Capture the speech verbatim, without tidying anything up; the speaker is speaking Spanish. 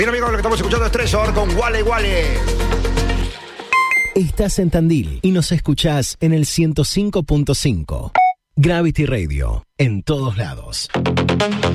Bien, amigos, lo que estamos escuchando es Tresor con Wale Wale. Estás en Tandil y nos escuchás en el ciento cinco punto cinco. Gravity Radio, en todos lados.